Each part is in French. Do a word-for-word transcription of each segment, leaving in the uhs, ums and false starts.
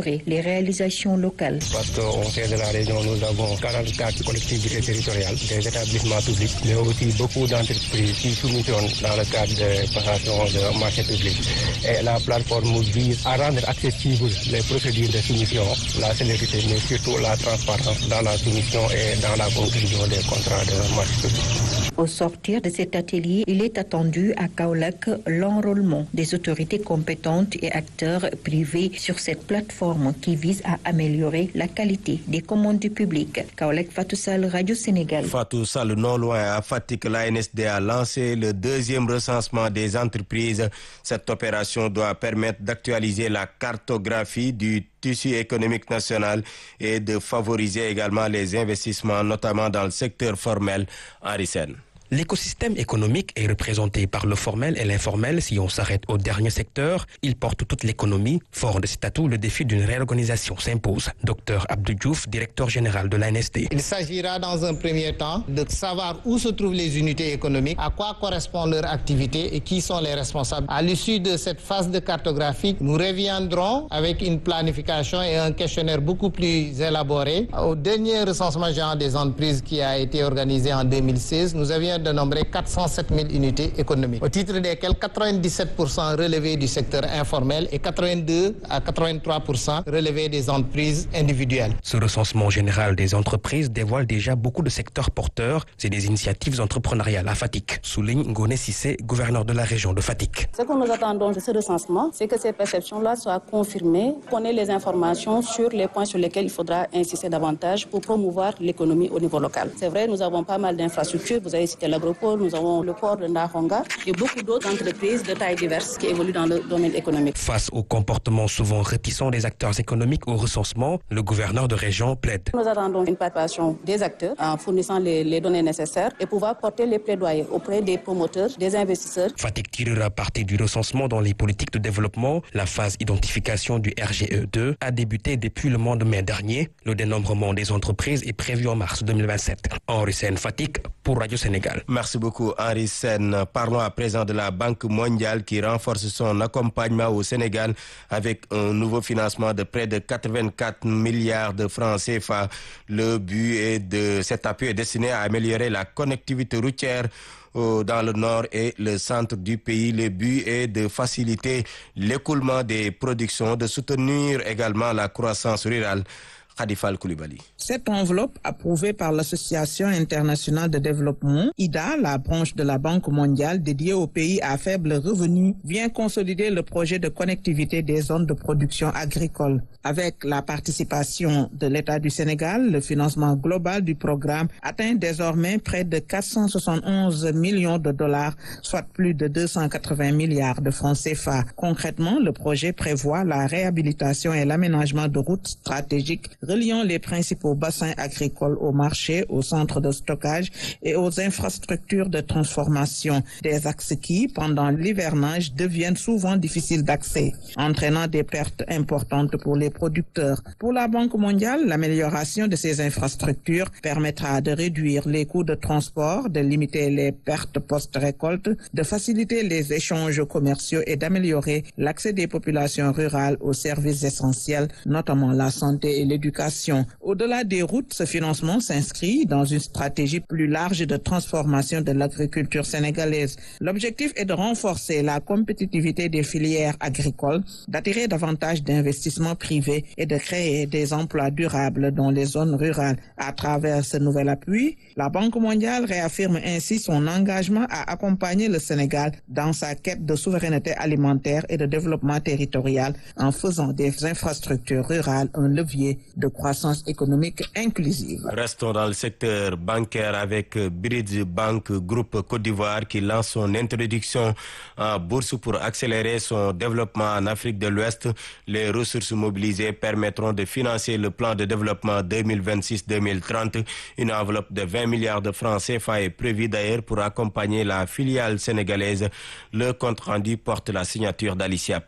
améliorer les réalisations locales. Parce qu'au sein de la région, nous avons quarante-quatre collectivités territoriales, des établissements publics, mais aussi beaucoup d'entreprises qui soumissionnent dans le cadre de passation de marché public. Et la plateforme vise à rendre accessibles les procédures de soumission, la célérité, mais surtout la transparence dans la soumission et dans la conclusion des contrats de marché public. Au sortir de cet atelier, il est attendu à Kaolack l'enrôlement des autorités compétentes et acteurs privés sur cette plateforme qui vise à améliorer la qualité des commandes publiques. Kaolack, Fatou Sall, Radio Sénégal. Fatou Sall, non loin à Fatick, l'A N S D a lancé le deuxième recensement des entreprises. Cette opération doit permettre d'actualiser la cartographie du tissu économique national et de favoriser également les investissements, notamment dans le secteur formel. Henri Sène. L'écosystème économique est représenté par le formel et l'informel. Si on s'arrête au dernier secteur, il porte toute l'économie. Fort de cet atout, le défi d'une réorganisation s'impose. Docteur Abdou Diouf, directeur général de l'A N S D. Il s'agira dans un premier temps de savoir où se trouvent les unités économiques, à quoi correspond leur activité et qui sont les responsables. À l'issue de cette phase de cartographie, nous reviendrons avec une planification et un questionnaire beaucoup plus élaboré. Au dernier recensement général des entreprises qui a été organisé en deux mille seize, nous avions de nombrer quatre cent sept mille unités économiques, au titre desquelles quatre-vingt-dix-sept pour cent relevaient du secteur informel et quatre-vingt-deux à quatre-vingt-trois pour cent relevaient des entreprises individuelles. Ce recensement général des entreprises dévoile déjà beaucoup de secteurs porteurs et des initiatives entrepreneuriales à Fatick, souligne Ngoné Cissé, gouverneur de la région de Fatick. Ce que nous attendons de ce recensement, c'est que ces perceptions-là soient confirmées, qu'on ait les informations sur les points sur lesquels il faudra insister davantage pour promouvoir l'économie au niveau local. C'est vrai, nous avons pas mal d'infrastructures, vous avez cité l'agropole, nous avons le port de Ndahonga et beaucoup d'autres entreprises de taille diverses qui évoluent dans le domaine économique. Face au comportement souvent réticent des acteurs économiques au recensement, le gouverneur de région plaide. Nous attendons une participation des acteurs en fournissant les, les données nécessaires et pouvoir porter les plaidoyers auprès des promoteurs, des investisseurs. Fatick tirera parti du recensement dans les politiques de développement. La phase identification du R G E deux a débuté depuis le mois de mai dernier. Le dénombrement des entreprises est prévu en mars deux mille vingt-sept. Henri Sène, Fatick, pour Radio Sénégal. Merci beaucoup Henri Sène. Parlons à présent de la Banque mondiale qui renforce son accompagnement au Sénégal avec un nouveau financement de près de quatre-vingt-quatre milliards de francs C F A. Le but est de cet appui est destiné à améliorer la connectivité routière dans le nord et le centre du pays. Le but est de faciliter l'écoulement des productions, de soutenir également la croissance rurale. Khadifal Koulibaly. Cette enveloppe, approuvée par l'Association internationale de développement, I D A, la branche de la Banque mondiale dédiée aux pays à faible revenu, vient consolider le projet de connectivité des zones de production agricole. Avec la participation de l'État du Sénégal, le financement global du programme atteint désormais près de quatre cent soixante et onze millions de dollars, soit plus de deux cent quatre-vingts milliards de francs C F A. Concrètement, le projet prévoit la réhabilitation et l'aménagement de routes stratégiques reliant les principaux bassins agricoles au marché, aux centres de stockage et aux infrastructures de transformation. Des axes qui, pendant l'hivernage, deviennent souvent difficiles d'accès, entraînant des pertes importantes pour les producteurs. Pour la Banque mondiale, l'amélioration de ces infrastructures permettra de réduire les coûts de transport, de limiter les pertes post-récolte, de faciliter les échanges commerciaux et d'améliorer l'accès des populations rurales aux services essentiels, notamment la santé et l'éducation. Au-delà des routes, ce financement s'inscrit dans une stratégie plus large de transformation de l'agriculture sénégalaise. L'objectif est de renforcer la compétitivité des filières agricoles, d'attirer davantage d'investissements privés et de créer des emplois durables dans les zones rurales. À travers ce nouvel appui, la Banque mondiale réaffirme ainsi son engagement à accompagner le Sénégal dans sa quête de souveraineté alimentaire et de développement territorial en faisant des infrastructures rurales un levier de croissance économique inclusive. Restons dans le secteur bancaire avec Bridge Bank Group Côte d'Ivoire qui lance son introduction en bourse pour accélérer son développement en Afrique de l'Ouest. Les ressources mobilisées permettront de financer le plan de développement deux mille vingt-six deux mille trente. Une enveloppe de vingt milliards de francs C F A est prévue d'ailleurs pour accompagner la filiale sénégalaise. Le compte rendu porte la signature d'Alicia Prera.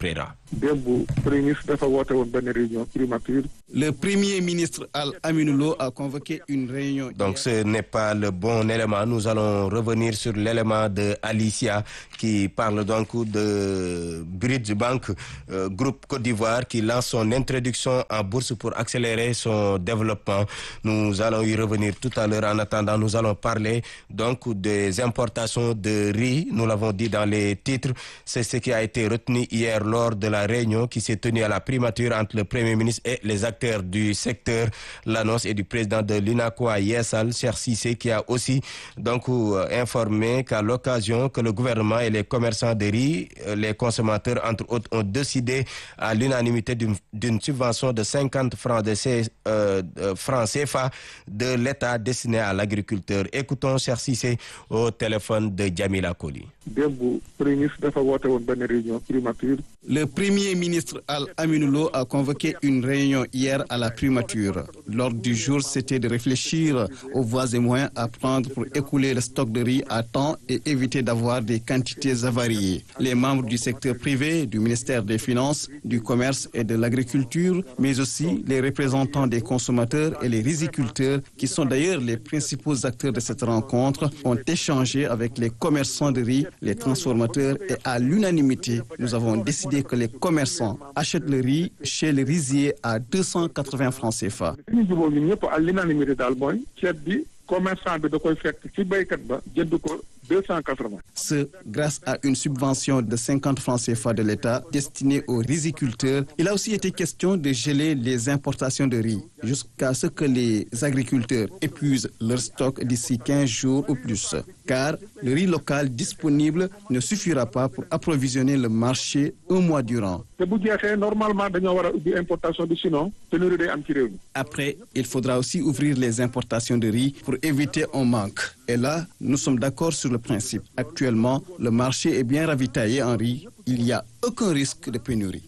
Le Premier ministre Al Aminou Lo a convoqué une réunion. Donc ce n'est pas le bon élément. Nous allons revenir sur l'élément de Alicia qui parle donc de Bridge Bank, euh, groupe Côte d'Ivoire qui lance son introduction en bourse pour accélérer son développement. Nous allons y revenir tout à l'heure. En attendant, nous allons parler donc des importations de riz. Nous l'avons dit dans les titres. C'est ce qui a été retenu hier lors de la réunion qui s'est tenue à la primature entre le Premier ministre et les acteurs du secteur. L'annonce est du président de l'UNACOIS, Yessal Cheikh Cissé, qui a aussi donc informé qu'à l'occasion que le gouvernement et les commerçants de riz, les consommateurs entre autres, ont décidé à l'unanimité d'une, d'une subvention de cinquante francs de C, euh, francs C F A de l'État destiné à l'agriculteur. Écoutons Cheikh Cissé au téléphone de Djamila Koli. Le Premier ministre Al Aminou Lo a convoqué une réunion hier à la primature. L'ordre du jour, c'était de réfléchir aux voies et moyens à prendre pour écouler le stock de riz à temps et éviter d'avoir des quantités avariées. Les membres du secteur privé, du ministère des Finances, du Commerce et de l'Agriculture, mais aussi les représentants des consommateurs et les riziculteurs, qui sont d'ailleurs les principaux acteurs de cette rencontre, ont échangé avec les commerçants de riz, les transformateurs et à l'unanimité, nous avons décidé que les commerçants achètent le riz chez les riziers à deux cent quatre-vingts francs C F A. Ce, grâce à une subvention de cinquante francs C F A de l'État destinée aux riziculteurs. Il a aussi été question de geler les importations de riz jusqu'à ce que les agriculteurs épuisent leur stock d'ici quinze jours ou plus. Car le riz local disponible ne suffira pas pour approvisionner le marché un mois durant. Après, il faudra aussi ouvrir les importations de riz pour éviter un manque. Et là, nous sommes d'accord sur le principe. Actuellement, le marché est bien ravitaillé en riz. Il n'y a aucun risque de pénurie.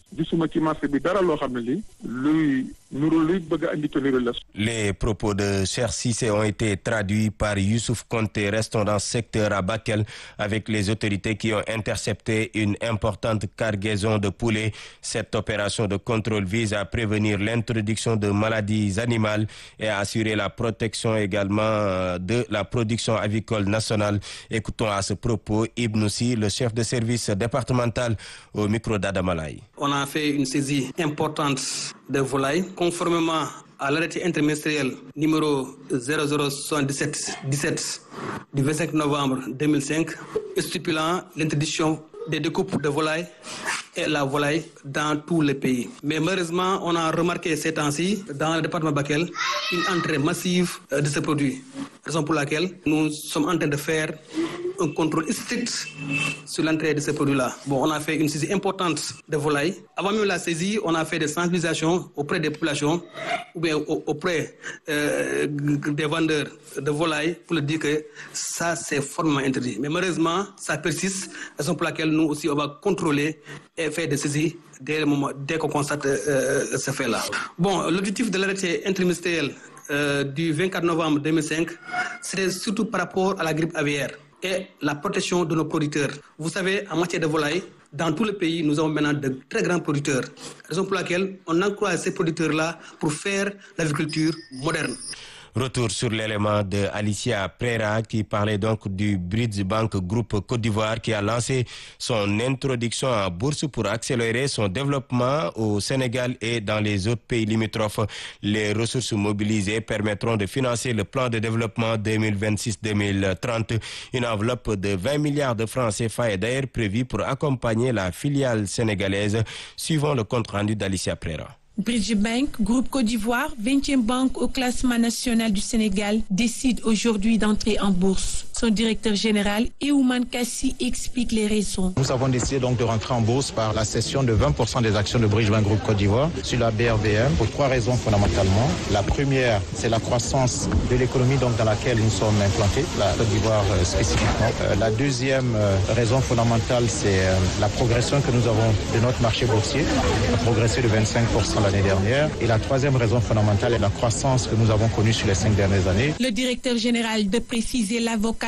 Les propos de Cheikh Cissé ont été traduits par Youssouf Konté, restant dans ce secteur à Bakel, avec les autorités qui ont intercepté une importante cargaison de poulets. Cette opération de contrôle vise à prévenir l'introduction de maladies animales et à assurer la protection également de la production avicole nationale. Écoutons à ce propos Ibn Sy, le chef de service départemental, au micro d'Adamalay. On a fait une saisie importante de volailles, conformément à l'arrêté interministériel numéro zéro zéro soixante-dix-sept dix-sept du vingt-cinq novembre deux mille cinq, stipulant l'interdiction des découpes de volailles et la volaille dans tous les pays. Mais malheureusement, on a remarqué ces temps-ci, dans le département Bakel, une entrée massive de ce produit. Raison pour laquelle nous sommes en train de faire un contrôle strict sur l'entrée de ces produits-là. Bon, on a fait une saisie importante de volailles. Avant même la saisie, on a fait des sensibilisations auprès des populations ou bien auprès euh, des vendeurs de volailles pour leur dire que ça, c'est formellement interdit. Mais malheureusement, ça persiste. Raison pour laquelle nous aussi, on va contrôler et faire des saisies dès le moment, dès qu'on constate euh, ce fait-là. Bon, l'objectif de l'arrêté interministériel euh, du vingt-quatre novembre deux mille cinq, c'était surtout par rapport à la grippe aviaire et la protection de nos producteurs. Vous savez, en matière de volailles, dans tout le pays, nous avons maintenant de très grands producteurs. Raison pour laquelle on encourage ces producteurs-là pour faire l'agriculture moderne. Retour sur l'élément de Alicia Prera qui parlait donc du Bridge Bank Group Côte d'Ivoire qui a lancé son introduction en bourse pour accélérer son développement au Sénégal et dans les autres pays limitrophes. Les ressources mobilisées permettront de financer le plan de développement deux mille vingt-six deux mille trente. Une enveloppe de vingt milliards de francs C F A est d'ailleurs prévue pour accompagner la filiale sénégalaise, suivant le compte rendu d'Alicia Prera. Bridge Bank, groupe Côte d'Ivoire, vingtième banque au classement national du Sénégal, décide aujourd'hui d'entrer en bourse. Son directeur général, Eouman Kassi, explique les raisons. Nous avons décidé donc de rentrer en bourse par la cession de vingt pour cent des actions de Bridge Bank Group Côte d'Ivoire sur la B R V M pour trois raisons fondamentalement. La première, c'est la croissance de l'économie donc dans laquelle nous sommes implantés, la Côte d'Ivoire euh, spécifiquement. Euh, la deuxième euh, raison fondamentale, c'est euh, la progression que nous avons de notre marché boursier, qui a progressé de vingt-cinq pour cent l'année dernière. Et la troisième raison fondamentale est la croissance que nous avons connue sur les cinq dernières années. Le directeur général de préciser la vocation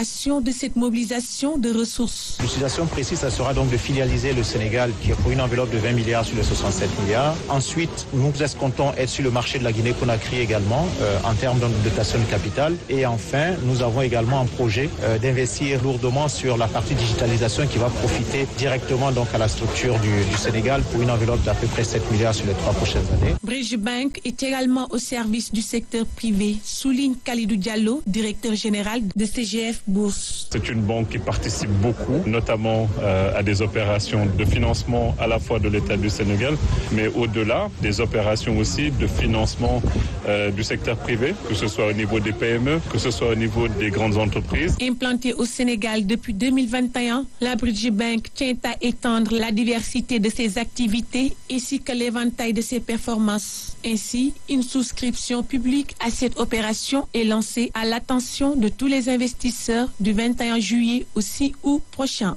l'accélération de cette mobilisation de ressources. L'utilisation précise, ça sera donc de filialiser le Sénégal qui a pour une enveloppe de vingt milliards sur les soixante-sept milliards. Ensuite, nous escomptons être sur le marché de la Guinée-Conakry également euh, en termes de dotation de capital. Et enfin, nous avons également un projet euh, d'investir lourdement sur la partie digitalisation qui va profiter directement donc à la structure du, du Sénégal pour une enveloppe d'à peu près sept milliards sur les trois prochaines années. Bridge Bank est également au service du secteur privé, souligne Khalidou Diallo, directeur général de C G F Bourse. C'est une banque qui participe beaucoup, notamment euh, à des opérations de financement à la fois de l'État du Sénégal, mais au-delà, des opérations aussi de financement euh, du secteur privé, que ce soit au niveau des P M E, que ce soit au niveau des grandes entreprises. Implantée au Sénégal depuis deux mille vingt et un, la Bridge Bank tient à étendre la diversité de ses activités ainsi que l'éventail de ses performances. Ainsi, une souscription publique à cette opération est lancée à l'attention de tous les investisseurs du vingt et un juillet au six août prochain.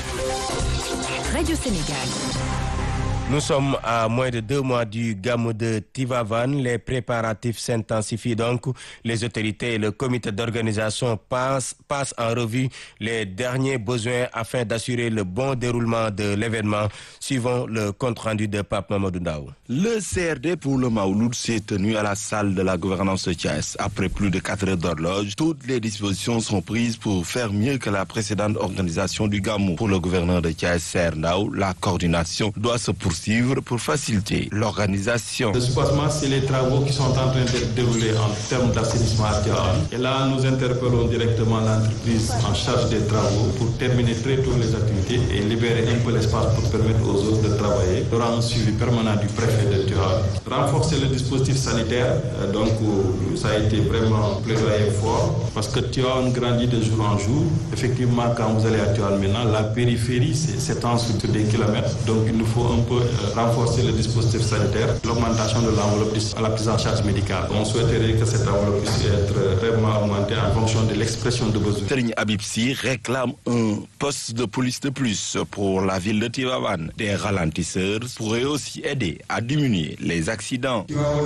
Radio Sénégal. Nous sommes à moins de deux mois du Gamou de Tivaouane. Les préparatifs s'intensifient donc. Les autorités et le comité d'organisation passent, passent en revue les derniers besoins afin d'assurer le bon déroulement de l'événement. Suivons le compte-rendu de Pape Mamadou Ndaw. Le C R D pour le Maouloud s'est tenu à la salle de la gouvernance de Thiès. Après plus de quatre heures d'horloge, toutes les dispositions sont prises pour faire mieux que la précédente organisation du Gamou. Pour le gouverneur de Thiès, Serre Ndaw, la coordination doit se poursuivre pour faciliter l'organisation. Le soubassement, c'est les travaux qui sont en train d'être déroulés en termes d'assainissement à Tivaouane. Et là, nous interpellons directement l'entreprise en charge des travaux pour terminer très tôt les activités et libérer un peu l'espace pour permettre aux autres de travailler. Il y aura un suivi permanent du préfet de Tivaouane. Renforcer le dispositif sanitaire, donc ça a été vraiment plaidoyer fort parce que Tivaouane grandit de jour en jour. Effectivement, quand vous allez à Tivaouane maintenant, la périphérie s'étend sur des kilomètres. Donc il nous faut un peu renforcer le dispositif sanitaire, l'augmentation de l'enveloppe à la prise en charge médicale. On souhaiterait que cette enveloppe puisse être vraiment augmentée en fonction de l'expression de besoin. Serigne Habib Sy réclame un poste de police de plus pour la ville de Tivaouane. Des ralentisseurs pourraient aussi aider à diminuer les accidents.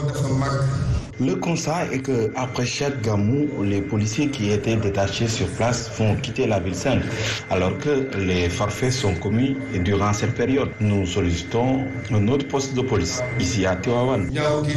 Le constat est que après chaque Gamou, les policiers qui étaient détachés sur place vont quitter la ville sainte, alors que les forfaits sont commis durant cette période. Nous sollicitons un autre poste de police ici à Tivaouane.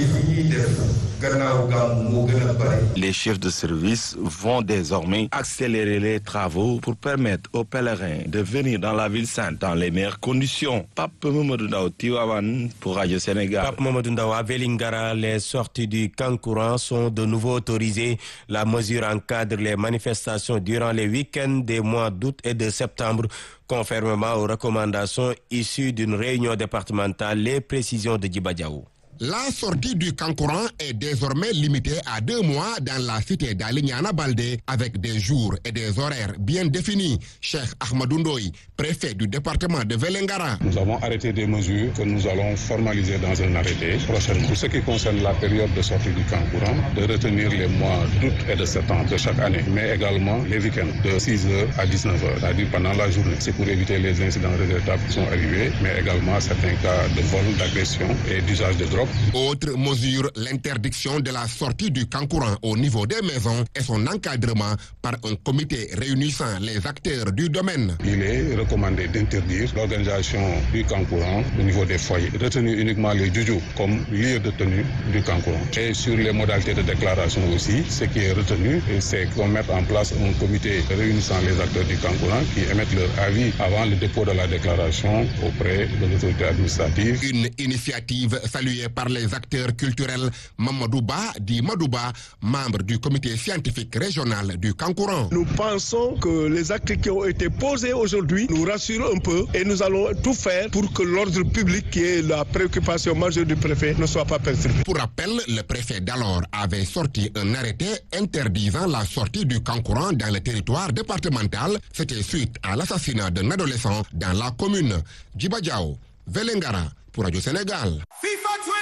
Les chefs de service vont désormais accélérer les travaux pour permettre aux pèlerins de venir dans la ville sainte dans les meilleures conditions. Pape Mamadou Ndaw, Tivaouane pour Radio Sénégal. Pape Mamadou Ndaw, à Vélingara, les sorties du Kankourang sont de nouveau autorisées. La mesure encadre les manifestations durant les week-ends des mois d'août et de septembre, conformément aux recommandations issues d'une réunion départementale. Les précisions de Djiba Diaw. La sortie du Kankourang est désormais limitée à deux mois dans la cité d'Alignana Baldé avec des jours et des horaires bien définis. Cheikh Ahmadou Ndoye, préfet du département de Vélingara. Nous avons arrêté des mesures que nous allons formaliser dans un arrêté prochainement. Pour ce qui concerne la période de sortie du Kankourang, de retenir les mois d'août et de septembre de chaque année, mais également les week-ends de six heures à dix-neuf heures, c'est-à-dire pendant la journée. C'est pour éviter les incidents regrettables qui sont arrivés, mais également certains cas de vol, d'agression et d'usage de drogue. Autre mesure, l'interdiction de la sortie du Kankourang au niveau des maisons et son encadrement par un comité réunissant les acteurs du domaine. Il est recommandé d'interdire l'organisation du Kankourang au niveau des foyers. Retenir uniquement les djoudjou comme lieu de tenue du Kankourang. Et sur les modalités de déclaration aussi, ce qui est retenu, c'est qu'on mette en place un comité réunissant les acteurs du Kankourang qui émettent leur avis avant le dépôt de la déclaration auprès de l'autorité administrative. Une initiative saluée par les acteurs culturels. Mamadou Ba dit Madouba, membre du comité scientifique régional du Kankourang. Nous pensons que les actes qui ont été posés aujourd'hui nous rassurent un peu et nous allons tout faire pour que l'ordre public, qui est la préoccupation majeure du préfet, ne soit pas perturbé. Pour rappel, le préfet d'alors avait sorti un arrêté interdisant la sortie du Kankourang dans le territoire départemental. C'était suite à l'assassinat d'un adolescent dans la commune. Djiba Diaw, Vélingara, pour Radio Sénégal.